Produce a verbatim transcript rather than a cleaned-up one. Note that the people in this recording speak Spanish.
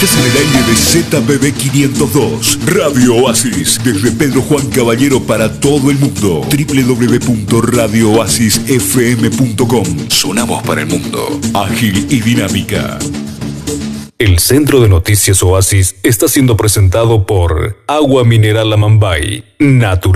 Estás en el aire de Z P B quinientos dos, Radio Oasis, desde Pedro Juan Caballero para todo el mundo. doble u doble u doble u punto radio oasis f m punto com. Sonamos para el mundo. Ágil y dinámica. El Centro de Noticias Oasis está siendo presentado por Agua Mineral Amambay, natural.